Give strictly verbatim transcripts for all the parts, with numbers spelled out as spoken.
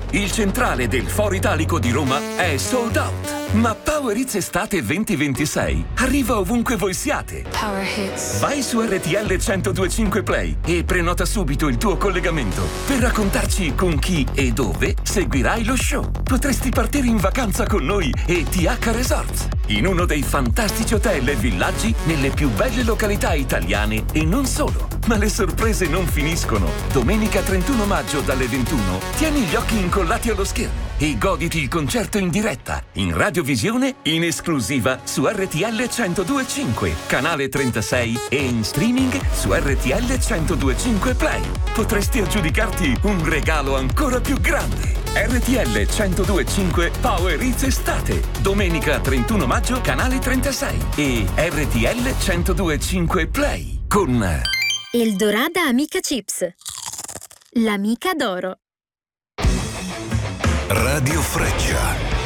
il centrale del Foro Italico di Roma è sold out. Ma Power Hits Estate venti ventisei arriva ovunque voi siate. Power Hits. Vai su R T L centodue e cinque Play e prenota subito il tuo collegamento per raccontarci con chi e dove seguirai lo show. Potresti partire in vacanza con noi e T H Resorts, in uno dei fantastici hotel e villaggi nelle più belle località italiane e non solo. Ma le sorprese non finiscono. Domenica trentuno maggio dalle ventuno tieni gli occhi incollati allo schermo e goditi il concerto in diretta, in radiovisione, in esclusiva su R T L centodue e cinque, canale trentasei e in streaming su R T L centodue e cinque Play. Potresti aggiudicarti un regalo ancora più grande. R T L centodue e cinque Power Hits Estate, domenica trentuno maggio, canale trentasei e R T L centodue e cinque Play con Eldorada Amica Chips, l'amica d'oro. Radio Freccia.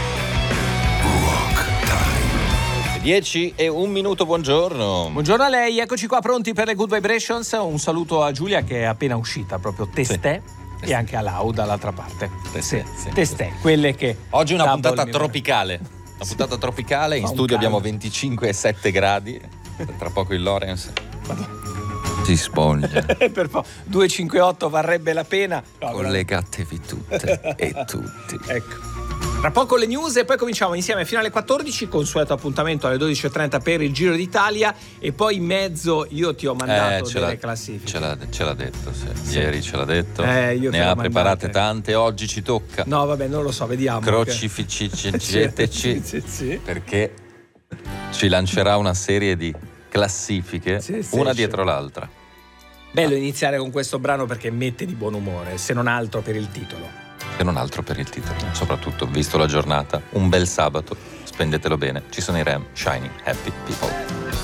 Rock Time. dieci e un minuto, buongiorno. Buongiorno a lei, eccoci qua pronti per le Good Vibrations. Un saluto a Giulia che è appena uscita, proprio testè, sì. E anche a Lau dall'altra parte. Testè, sì. sì. Testè, quelle che... Oggi una puntata tropicale. Una puntata tropicale, in Fa un studio caldo. abbiamo venticinque e sette gradi. Tra poco il Lorenz si spoglia. Per po- duecentocinquantotto varrebbe la pena. No, Collegatevi tutte e tutti. Ecco. Tra poco le news e poi cominciamo insieme fino alle quattordici, consueto appuntamento alle dodici e trenta per il Giro d'Italia e poi in mezzo io ti ho mandato Eh, ce delle l'ha- classifiche. Ce l'ha, ce l'ha detto, sì. Sì. Ieri ce l'ha detto. Eh, io te ne l'ho ha mandate. preparate tante, oggi ci tocca. No, vabbè, non lo so, vediamo. Crocifici, Sì, sì, sì, sì. perché ci lancerà una serie di classifiche, Sì, sì, una sì. dietro l'altra. Bello iniziare con questo brano perché mette di buon umore, se non altro per il titolo. Se non altro per il titolo. Soprattutto, visto la giornata, un bel sabato, spendetelo bene. Ci sono i Rem, Shining Happy People.